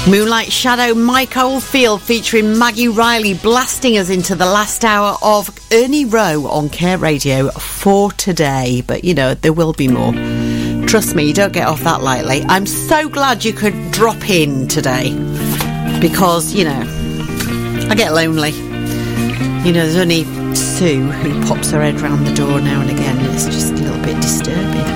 Moonlight Shadow, Mike Oldfield featuring Maggie Riley, blasting us into the last hour of Ernie Rowe on Care Radio for today. But, you know, there will be more. Trust me, you don't get off that lightly. I'm so glad you could drop in today because, you know, I get lonely. You know, there's only Sue who pops her head round the door now and again. It's just a little bit disturbing.